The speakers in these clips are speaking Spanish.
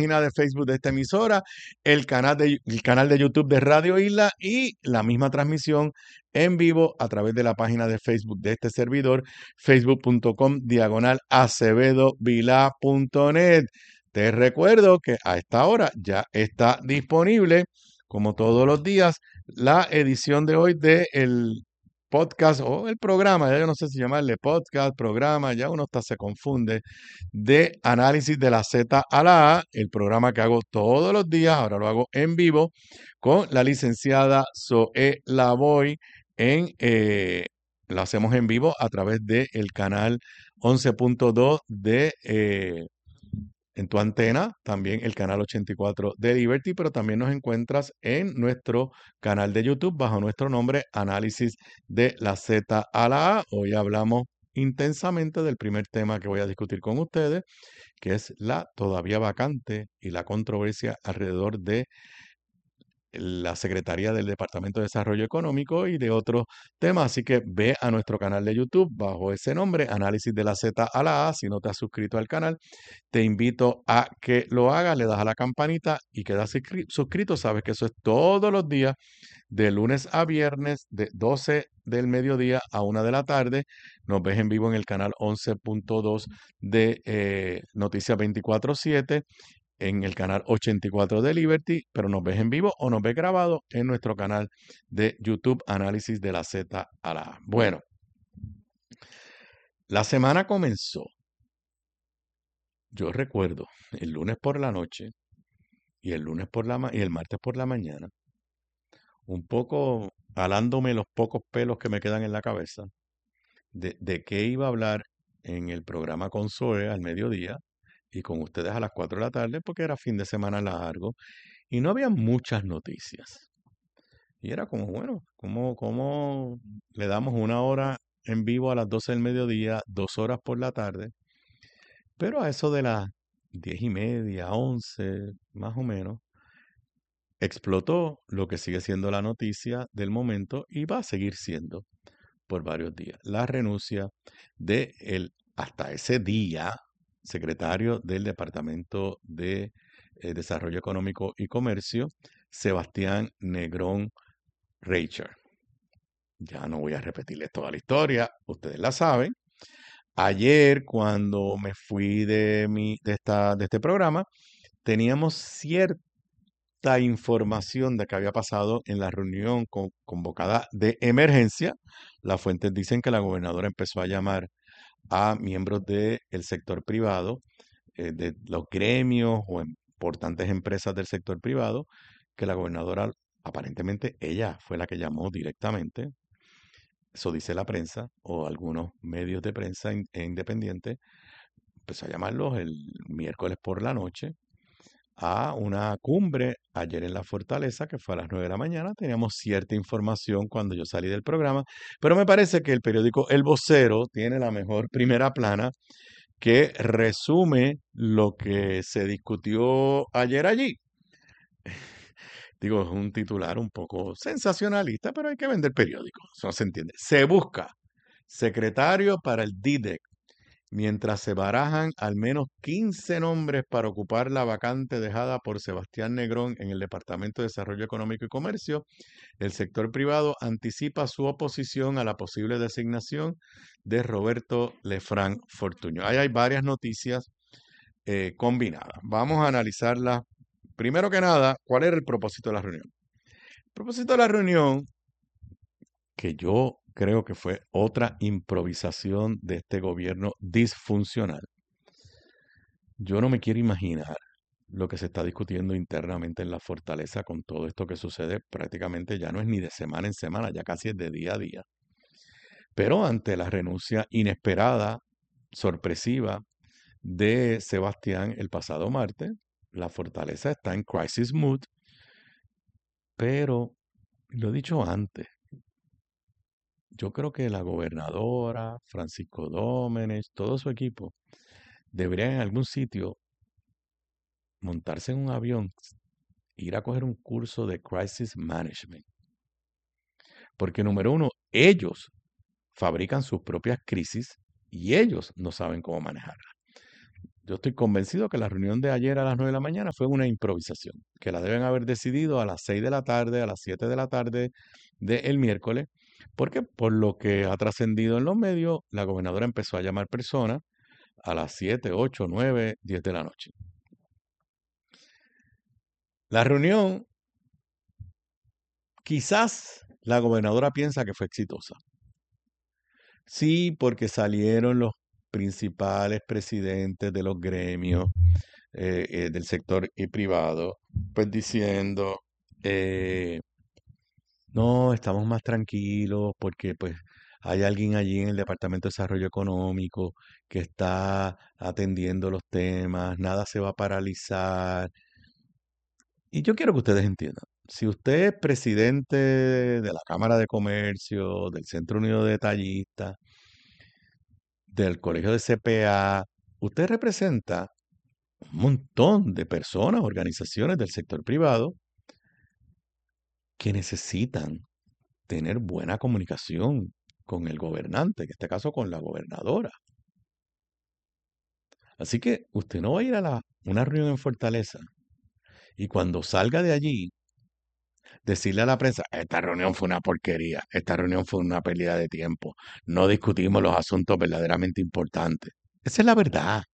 página de Facebook de esta emisora, el canal de YouTube de Radio Isla y la misma transmisión en vivo a través de la página de Facebook de este servidor, facebook.com/acevedovila.net. Te recuerdo que a esta hora ya está disponible, como todos los días, la edición de hoy del podcast o el programa, ya yo no sé si llamarle podcast, programa, ya uno hasta se confunde, de análisis de la Z a la A, el programa que hago todos los días, ahora lo hago en vivo, con la licenciada Zoe Lavoy lo hacemos en vivo a través del canal 11.2 en tu antena, también el canal 84 de Liberty, pero también nos encuentras en nuestro canal de YouTube bajo nuestro nombre Análisis de la Z a la A. Hoy hablamos intensamente del primer tema que voy a discutir con ustedes, que es la todavía vacante y la controversia alrededor de la Secretaría del Departamento de Desarrollo Económico y de otros temas. Así que ve a nuestro canal de YouTube bajo ese nombre, Análisis de la Z a la A. Si no te has suscrito al canal, te invito a que lo hagas, le das a la campanita y quedas suscrito. Sabes que eso es todos los días, de lunes a viernes, de 12 del mediodía a 1 de la tarde. Nos ves en vivo en el canal 11.2 de Noticias 24/7, en el canal 84 de Liberty, pero nos ves en vivo o nos ves grabado en nuestro canal de YouTube Análisis de la Z a la A. Bueno, la semana comenzó, yo recuerdo, el lunes por la noche y y el martes por la mañana, un poco alándome los pocos pelos que me quedan en la cabeza de qué iba a hablar en el programa con Zoe al mediodía y con ustedes a las 4 de la tarde, porque era fin de semana largo y no había muchas noticias. Y era como, bueno, ¿cómo le damos 1 hora en vivo a las 12 del mediodía, 2 horas por la tarde? Pero a eso de las 10:30, 11, más o menos, explotó lo que sigue siendo la noticia del momento y va a seguir siendo por varios días. La renuncia de hasta ese día, secretario del Departamento de Desarrollo Económico y Comercio, Sebastián Negrón Reicher. Ya no voy a repetirles toda la historia, ustedes la saben. Ayer, cuando me fui de este programa, teníamos cierta información de que había pasado en la reunión convocada de emergencia. Las fuentes dicen que la gobernadora empezó a llamar a miembros del sector privado, de los gremios o importantes empresas del sector privado, que la gobernadora, aparentemente ella fue la que llamó directamente. Eso dice la prensa o algunos medios de prensa independientes. Empezó a llamarlos el miércoles por la noche a una cumbre ayer en la Fortaleza, que fue a las 9 de la mañana. Teníamos cierta información cuando yo salí del programa, pero me parece que el periódico El Vocero tiene la mejor primera plana que resume lo que se discutió ayer allí. Digo, es un titular un poco sensacionalista, pero hay que vender periódicos, eso no se entiende. Se busca secretario para el DIDEC, mientras se barajan al menos 15 nombres para ocupar la vacante dejada por Sebastián Negrón en el Departamento de Desarrollo Económico y Comercio. El sector privado anticipa su oposición a la posible designación de Roberto Lefranc Fortuño. Ahí hay varias noticias combinadas. Vamos a analizarlas. Primero que nada, ¿cuál era el propósito de la reunión? El propósito de la reunión, que yo creo que fue otra improvisación de este gobierno disfuncional. Yo no me quiero imaginar lo que se está discutiendo internamente en la fortaleza con todo esto que sucede. Prácticamente ya no es ni de semana en semana, ya casi es de día a día. Pero ante la renuncia inesperada, sorpresiva de Sebastián el pasado martes, la fortaleza está en crisis mood, pero lo he dicho antes, yo creo que la gobernadora, Francisco Dómenes, todo su equipo, deberían en algún sitio montarse en un avión, ir a coger un curso de crisis management. Porque número uno, ellos fabrican sus propias crisis y ellos no saben cómo manejarlas. Yo estoy convencido que la reunión de ayer a las 9 de la mañana fue una improvisación, que la deben haber decidido a las 6 de la tarde, a las 7 de la tarde del miércoles, porque por lo que ha trascendido en los medios, la gobernadora empezó a llamar personas a las 7, 8, 9, 10 de la noche. La reunión, quizás la gobernadora piensa que fue exitosa. Sí, porque salieron los principales presidentes de los gremios del sector y privado, pues diciendo, eh, no, estamos más tranquilos porque pues hay alguien allí en el Departamento de Desarrollo Económico que está atendiendo los temas, nada se va a paralizar. Y yo quiero que ustedes entiendan, si usted es presidente de la Cámara de Comercio, del Centro Unido de Detallistas, del Colegio de CPA, usted representa un montón de personas, organizaciones del sector privado que necesitan tener buena comunicación con el gobernante, en este caso con la gobernadora. Así que usted no va a ir a una reunión en Fortaleza y cuando salga de allí, decirle a la prensa, esta reunión fue una porquería, esta reunión fue una pérdida de tiempo, no discutimos los asuntos verdaderamente importantes. Esa es la verdad.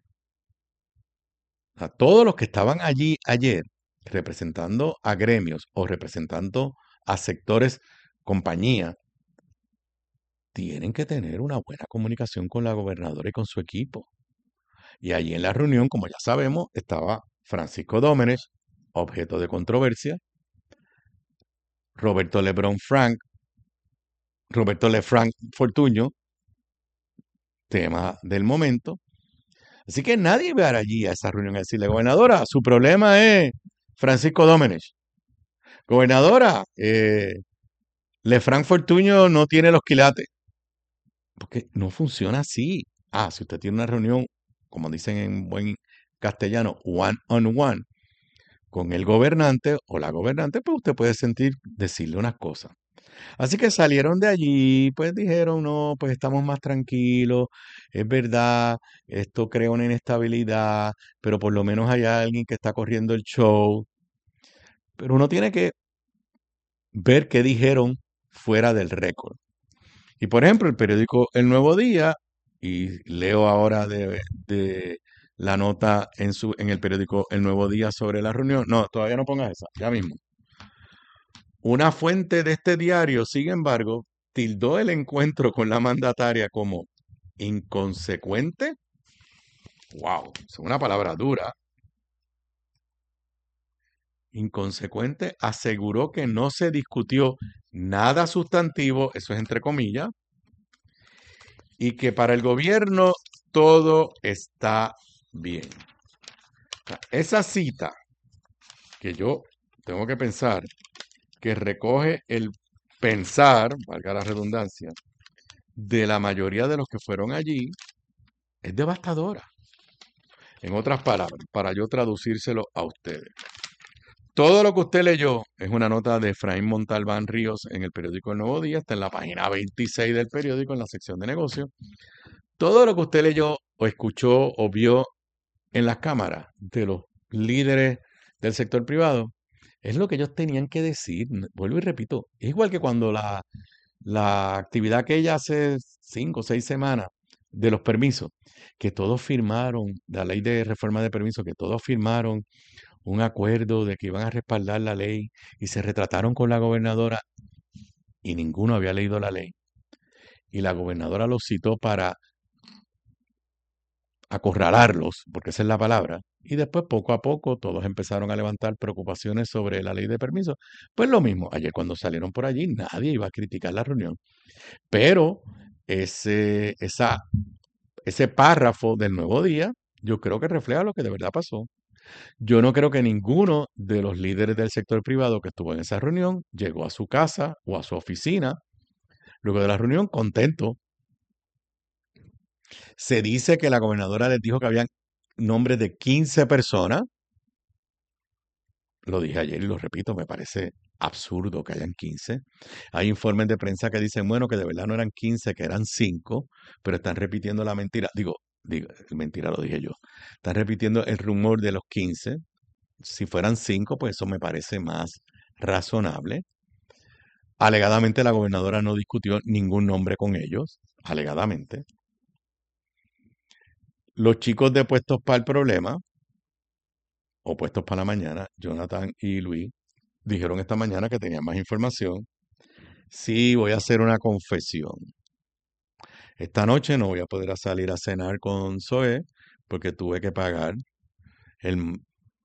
A todos los que estaban allí ayer representando a gremios o representando a sectores, compañía, tienen que tener una buena comunicación con la gobernadora y con su equipo. Y allí en la reunión, como ya sabemos, estaba Francisco Dómenes, objeto de controversia, Roberto Lebrón Frank, Roberto Lefranc Fortuño, tema del momento. Así que nadie va a ir allí a esa reunión a decirle, gobernadora, su problema es Francisco Dómenes. Gobernadora, Lefranc Fortuño no tiene los quilates. Porque no funciona así. Ah, si usted tiene una reunión, como dicen en buen castellano, one on one, con el gobernante o la gobernante, pues usted puede sentir decirle unas cosas. Así que salieron de allí, pues dijeron, no, pues estamos más tranquilos, es verdad, esto crea una inestabilidad, pero por lo menos hay alguien que está corriendo el show. Pero uno tiene que ver qué dijeron fuera del récord. Y por ejemplo, el periódico El Nuevo Día, y leo ahora de la nota en el periódico El Nuevo Día sobre la reunión. No, todavía no pongas esa, ya mismo. Una fuente de este diario, sin embargo, tildó el encuentro con la mandataria como inconsecuente. Wow, es una palabra dura. Inconsecuente, aseguró que no se discutió nada sustantivo, eso es entre comillas, y que para el gobierno todo está bien. Esa cita que yo tengo que pensar, que recoge el pensar, valga la redundancia, de la mayoría de los que fueron allí, es devastadora. En otras palabras, para yo traducírselo a ustedes. Todo lo que usted leyó es una nota de Efraín Montalbán Ríos en el periódico El Nuevo Día, está en la página 26 del periódico, en la sección de negocios. Todo lo que usted leyó o escuchó o vio en las cámaras de los líderes del sector privado es lo que ellos tenían que decir. Vuelvo y repito, es igual que cuando la actividad que ella hace 5 o 6 semanas de los permisos, que todos firmaron, la ley de reforma de permisos, que todos firmaron un acuerdo de que iban a respaldar la ley y se retrataron con la gobernadora y ninguno había leído la ley. Y la gobernadora los citó para acorralarlos, porque esa es la palabra, y después poco a poco todos empezaron a levantar preocupaciones sobre la ley de permiso. Pues lo mismo, ayer cuando salieron por allí nadie iba a criticar la reunión, pero ese párrafo del Nuevo Día yo creo que refleja lo que de verdad pasó. Yo no creo que ninguno de los líderes del sector privado que estuvo en esa reunión llegó a su casa o a su oficina luego de la reunión contento. Se dice que la gobernadora les dijo que habían nombres de 15 personas. Lo dije ayer y lo repito, me parece absurdo que hayan 15. Hay informes de prensa que dicen, bueno, que de verdad no eran 15, que eran 5, pero están repitiendo la mentira. Digo, Digo, mentira, lo dije yo. Están repitiendo el rumor de los 15. Si fueran 5, pues eso me parece más razonable. Alegadamente la gobernadora no discutió ningún nombre con ellos, alegadamente. Los chicos de Puestos para el Problema, o Puestos para la Mañana, Jonathan y Luis, dijeron esta mañana que tenían más información. Sí, voy a hacer una confesión. Esta noche no voy a poder salir a cenar con Zoe porque tuve que pagar el,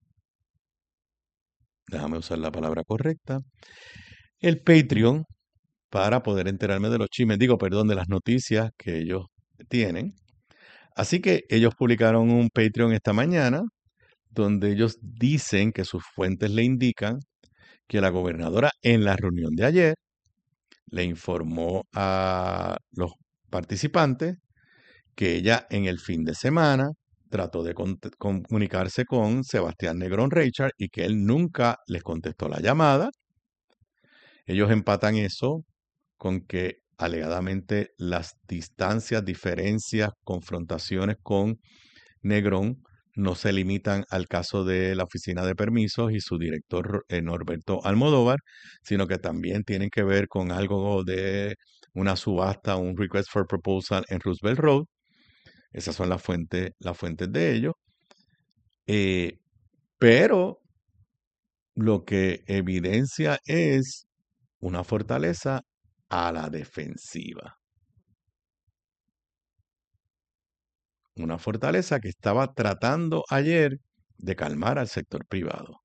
déjame usar la palabra correcta, el Patreon para poder enterarme de los chismes, digo, perdón, de las noticias que ellos tienen. Así que ellos publicaron un Patreon esta mañana donde ellos dicen que sus fuentes le indican que la gobernadora en la reunión de ayer le informó a los participantes que ella en el fin de semana trató de comunicarse con Sebastián Negrón Richard y que él nunca les contestó la llamada. Ellos empatan eso con que alegadamente las distancias, diferencias, confrontaciones con Negrón no se limitan al caso de la Oficina de Permisos y su director Norberto Almodóvar, sino que también tienen que ver con algo de una subasta, un request for proposal en Roosevelt Road. Esas son las fuentes de ellos. Eh, pero lo que evidencia es una fortaleza a la defensiva. Una fortaleza que estaba tratando ayer de calmar al sector privado.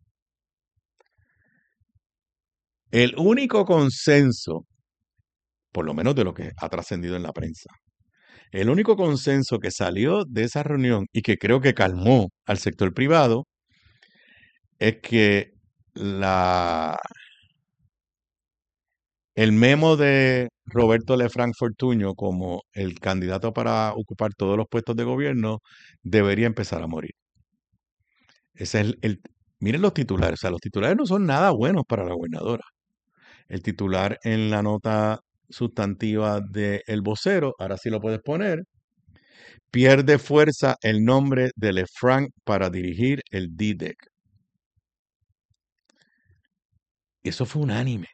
El único consenso, por lo menos de lo que ha trascendido en la prensa, el único consenso que salió de esa reunión y que creo que calmó al sector privado es que el memo de Roberto Lefranc Fortuño como el candidato para ocupar todos los puestos de gobierno debería empezar a morir. Ese es miren los titulares, o sea, los titulares no son nada buenos para la gobernadora. El titular en la nota sustantiva de El Vocero, ahora sí lo puedes poner, pierde fuerza el nombre de Lefranc para dirigir el DDEC. Eso fue unánime.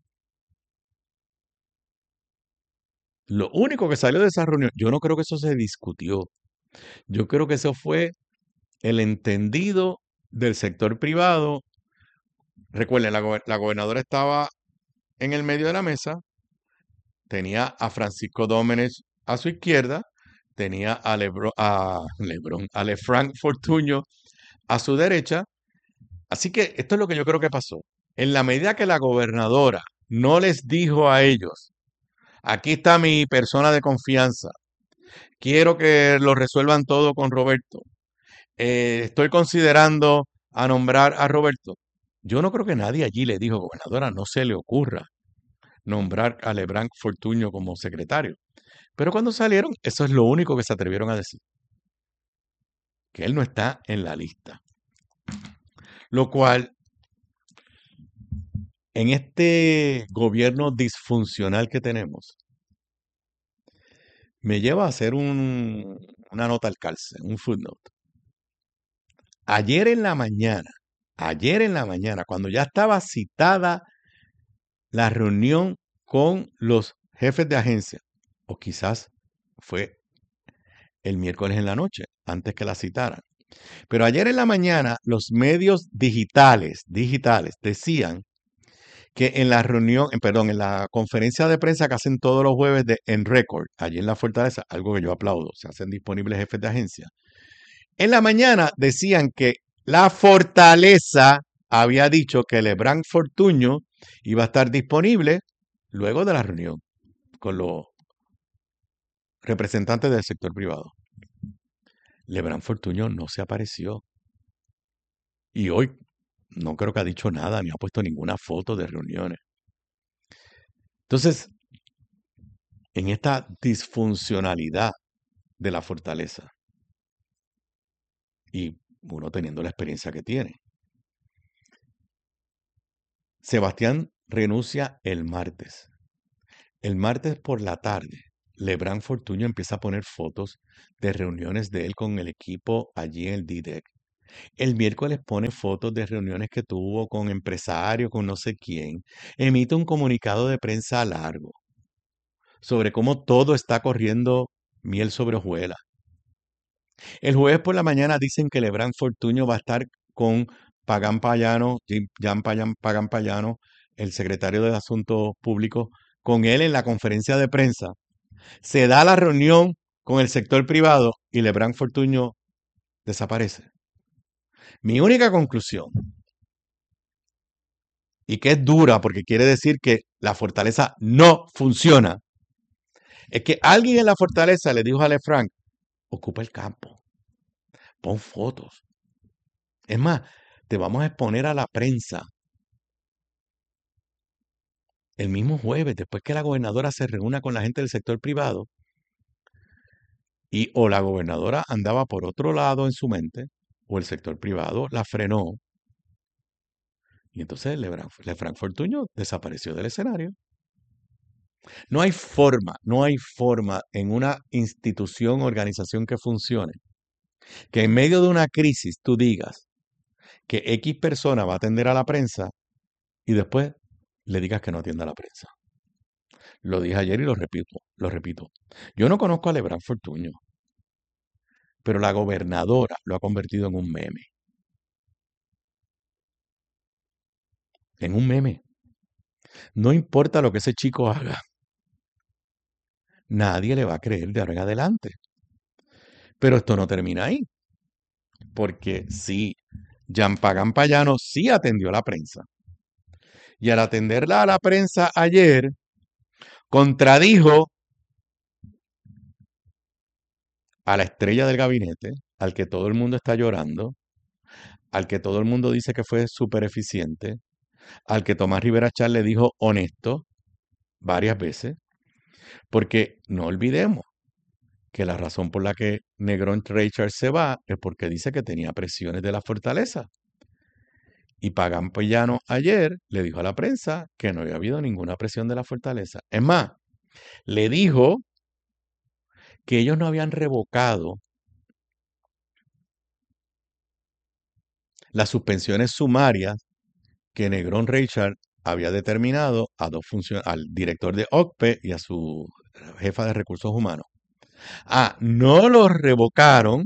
Lo único que salió de esa reunión, yo no creo que eso se discutió. Yo creo que eso fue el entendido del sector privado. Recuerden, la gobernadora estaba en el medio de la mesa, tenía a Francisco Domenech a su izquierda, tenía a Lefranc Fortuño a su derecha. Así que esto es lo que yo creo que pasó. En la medida que la gobernadora no les dijo a ellos, aquí está mi persona de confianza, quiero que lo resuelvan todo con Roberto, estoy considerando a nombrar a Roberto. Yo no creo que nadie allí le dijo, gobernadora, no se le ocurra nombrar a Lebranc Fortuño como secretario. Pero cuando salieron, eso es lo único que se atrevieron a decir, que él no está en la lista. Lo cual, en este gobierno disfuncional que tenemos, me lleva a hacer una nota al calce, un footnote. Ayer en la mañana, cuando ya estaba citada la reunión con los jefes de agencia, o quizás fue el miércoles en la noche, antes que la citaran. Pero ayer en la mañana los medios digitales decían que en la reunión, perdón, en la conferencia de prensa que hacen todos los jueves en Record, allí en la Fortaleza, algo que yo aplaudo, se hacen disponibles jefes de agencia. En la mañana decían que la Fortaleza había dicho que Lebranc Fortuño iba a estar disponible luego de la reunión con los representantes del sector privado. Lebranc Fortuño no se apareció. Y hoy no creo que ha dicho nada, ni ha puesto ninguna foto de reuniones. Entonces, en esta disfuncionalidad de la fortaleza, y uno teniendo la experiencia que tiene, Sebastián renuncia el martes. El martes por la tarde, Lebrán Fortuño empieza a poner fotos de reuniones de él con el equipo allí en el DDEC. El miércoles pone fotos de reuniones que tuvo con empresarios, con no sé quién. Emite un comunicado de prensa largo sobre cómo todo está corriendo miel sobre hojuelas. El jueves por la mañana dicen que Lebrán Fortuño va a estar con Pagan Payano, Pagan Payano, el secretario de Asuntos Públicos, con él en la conferencia de prensa. Se da la reunión con el sector privado y Lebrán Fortuño desaparece. Mi única conclusión, y que es dura porque quiere decir que la fortaleza no funciona, es que alguien en la fortaleza le dijo a Lefranc, ocupa el campo, pon fotos. Es más, te vamos a exponer a la prensa el mismo jueves, después que la gobernadora se reúna con la gente del sector privado, y o la gobernadora andaba por otro lado en su mente, o el sector privado la frenó, y entonces Lefranc Fortuño desapareció del escenario. No hay forma en una institución o organización que funcione, que en medio de una crisis tú digas que X persona va a atender a la prensa y después le digas que no atienda a la prensa. Lo dije ayer y lo repito, lo repito. Yo no conozco a Lebrán Fortuño, pero la gobernadora lo ha convertido en un meme. En un meme. No importa lo que ese chico haga, nadie le va a creer de ahora en adelante. Pero esto no termina ahí, porque sí, Jean Pagan Payano sí atendió a la prensa. Y al atenderla a la prensa ayer, contradijo a la estrella del gabinete, al que todo el mundo está llorando, al que todo el mundo dice que fue súper eficiente, al que Tomás Rivera Char le dijo honesto varias veces, porque no olvidemos que la razón por la que Negrón Reichard se va es porque dice que tenía presiones de la fortaleza. Y Pagan Payano ayer le dijo a la prensa que no había habido ninguna presión de la fortaleza. Es más, le dijo que ellos no habían revocado las suspensiones sumarias que Negrón Reichard había determinado a al director de OCPE y a su jefa de recursos humanos. Ah, no los revocaron,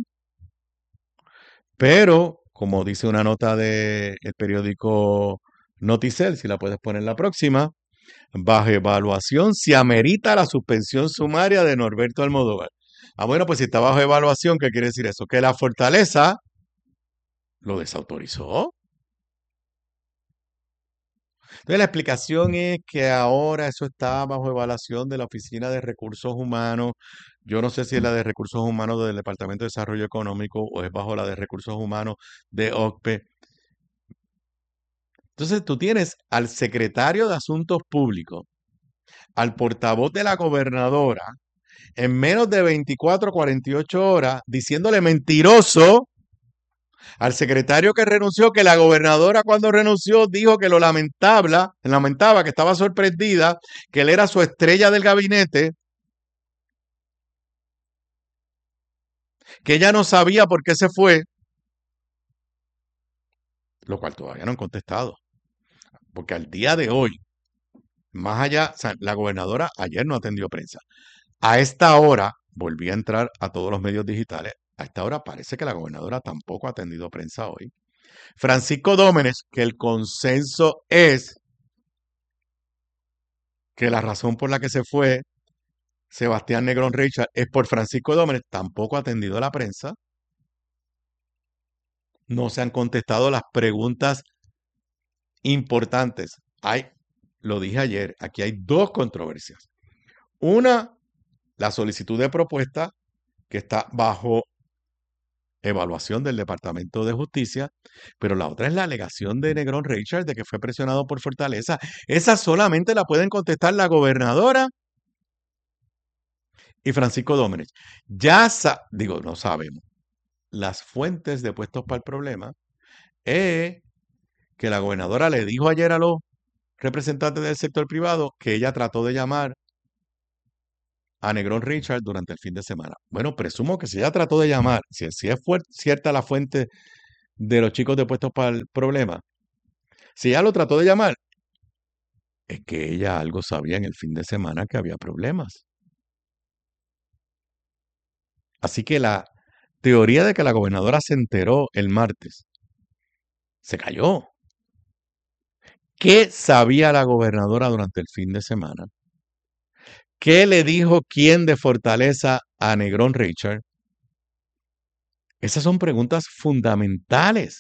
pero como dice una nota del periódico Noticel, si la puedes poner la próxima, bajo evaluación se amerita la suspensión sumaria de Norberto Almodóvar. Ah, bueno, pues si está bajo evaluación, ¿qué quiere decir eso? Que la fortaleza lo desautorizó. Entonces, la explicación es que ahora eso está bajo evaluación de la Oficina de Recursos Humanos. Yo no sé si es la de Recursos Humanos del Departamento de Desarrollo Económico o es bajo la de Recursos Humanos de OCPE. Entonces, tú tienes al secretario de Asuntos Públicos, al portavoz de la gobernadora, en menos de 24 48 horas, diciéndole mentiroso al secretario que renunció, que la gobernadora cuando renunció dijo que lo lamentaba, que estaba sorprendida, que él era su estrella del gabinete, que ella no sabía por qué se fue, lo cual todavía no han contestado, porque al día de hoy, más allá, o sea, la gobernadora ayer no atendió prensa. A esta hora, volví a entrar a todos los medios digitales, a esta hora parece que la gobernadora tampoco ha atendido prensa hoy. Francisco Dómenes, que el consenso es que la razón por la que se fue Sebastián Negrón Richard es por Francisco Dómenes, tampoco ha atendido a la prensa. No se han contestado las preguntas importantes. Lo dije ayer, aquí hay dos controversias. Una, la solicitud de propuesta que está bajo evaluación del Departamento de Justicia, pero la otra es la alegación de Negrón Richard de que fue presionado por Fortaleza. Esa solamente la pueden contestar la gobernadora y Francisco Dómenes. Digo, no sabemos. Las fuentes de puestos para el problema es que la gobernadora le dijo ayer a los representantes del sector privado que ella trató de llamar a Negrón Richard durante el fin de semana. Bueno, presumo que si ella trató de llamar, si es cierta la fuente de los chicos de Puestos para el Problema, si ella lo trató de llamar, es que ella algo sabía en el fin de semana que había problemas. Así que la teoría de que la gobernadora se enteró el martes se cayó. ¿Qué sabía la gobernadora durante el fin de semana? ¿Qué le dijo quién de Fortaleza a Negrón Richard? Esas son preguntas fundamentales.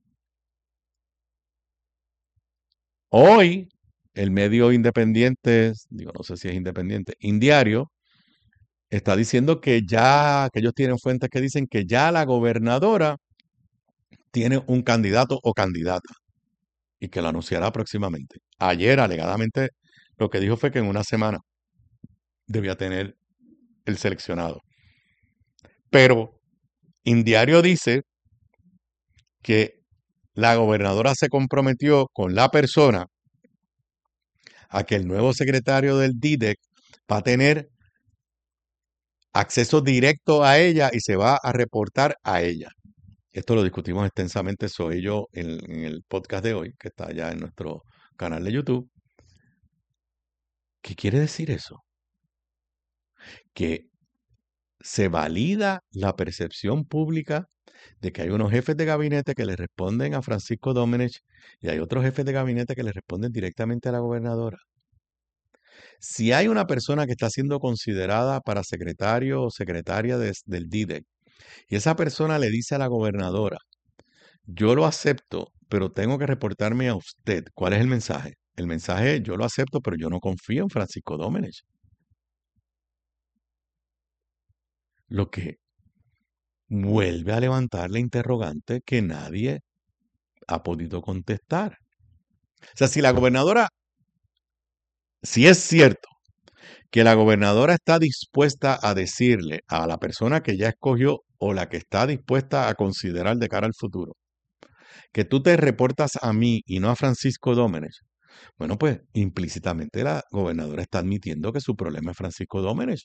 Hoy, el medio independiente, digo, no sé si es independiente, Indiario, está diciendo que ellos tienen fuentes que dicen que ya la gobernadora tiene un candidato o candidata y que lo anunciará próximamente. Ayer, alegadamente, lo que dijo fue que en una semana debía tener el seleccionado. Pero Indiario dice que la gobernadora se comprometió con la persona a que el nuevo secretario del DIDEC va a tener acceso directo a ella y se va a reportar a ella. Esto lo discutimos extensamente sobre ello en el podcast de hoy, que está ya en nuestro canal de YouTube. ¿Qué quiere decir eso? Que se valida la percepción pública de que hay unos jefes de gabinete que le responden a Francisco Domenech y hay otros jefes de gabinete que le responden directamente a la gobernadora. Si hay una persona que está siendo considerada para secretario o secretaria del DIDEC y esa persona le dice a la gobernadora, yo lo acepto, pero tengo que reportarme a usted. ¿Cuál es el mensaje? El mensaje, yo lo acepto, pero yo no confío en Francisco Domenech. Lo que vuelve a levantar la interrogante que nadie ha podido contestar. O sea, si es cierto que la gobernadora está dispuesta a decirle a la persona que ya escogió o la que está dispuesta a considerar de cara al futuro, que tú te reportas a mí y no a Francisco Domenech, bueno, pues implícitamente la gobernadora está admitiendo que su problema es Francisco Domenech.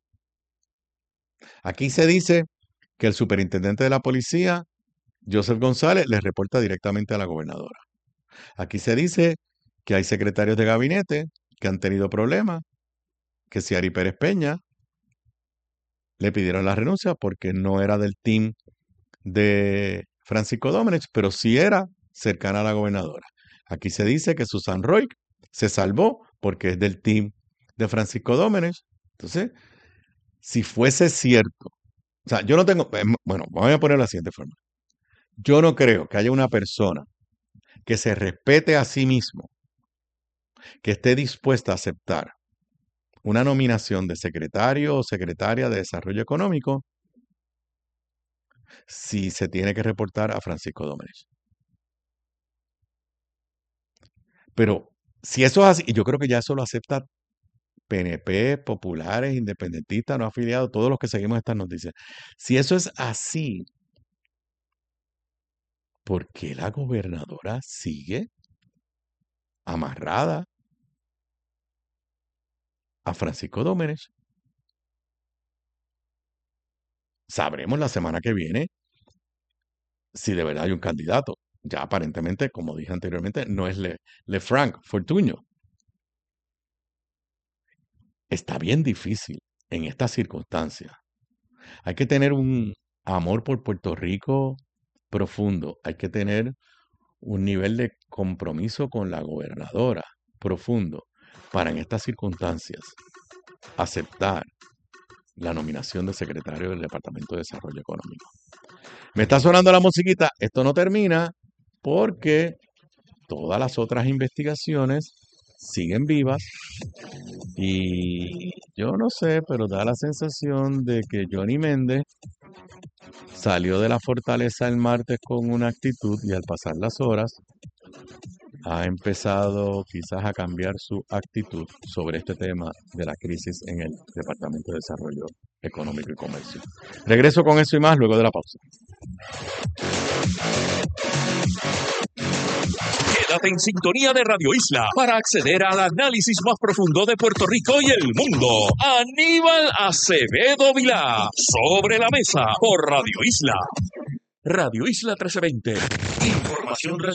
Aquí se dice que el superintendente de la policía, Joseph González, le reporta directamente a la gobernadora. Aquí se dice que hay secretarios de gabinete que han tenido problemas, que si Ari Pérez Peña le pidieron la renuncia porque no era del team de Francisco Domenech, pero sí era cercana a la gobernadora. Aquí se dice que Susan Roy se salvó porque es del team de Francisco Domenech. Entonces, si fuese cierto, o sea, yo no tengo, bueno, voy a ponerlo de la siguiente forma. Yo no creo que haya una persona que se respete a sí mismo, que esté dispuesta a aceptar una nominación de secretario o secretaria de Desarrollo Económico si se tiene que reportar a Francisco Domenech. Pero si eso es así, y yo creo que ya eso lo acepta PNP, populares, independentistas, no afiliados, todos los que seguimos estas noticias. Si eso es así, ¿por qué la gobernadora sigue amarrada a Francisco Domenech? Sabremos la semana que viene si de verdad hay un candidato. Ya aparentemente, como dije anteriormente, no es Lefranc Fortuño. Está bien difícil en estas circunstancias. Hay que tener un amor por Puerto Rico profundo. Hay que tener un nivel de compromiso con la gobernadora profundo para en estas circunstancias aceptar la nominación de secretario del Departamento de Desarrollo Económico. Me está sonando la musiquita, esto no termina porque todas las otras investigaciones siguen vivas y yo no sé, pero da la sensación de que Johnny Méndez salió de la fortaleza el martes con una actitud y al pasar las horas ha empezado quizás a cambiar su actitud sobre este tema de la crisis en el Departamento de Desarrollo Económico y Comercio. Regreso con eso y más luego de la pausa. Quédate en sintonía de Radio Isla para acceder al análisis más profundo de Puerto Rico y el mundo. Aníbal Acevedo Vilá, Sobre la Mesa, por Radio Isla. Radio Isla 1320. Información